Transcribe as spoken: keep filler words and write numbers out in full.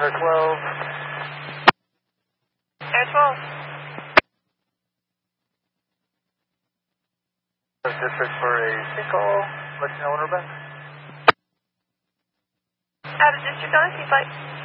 Air twelve. Air twelve. District for a sinkhole. Let you know when we're back. Out of district on a seaflight.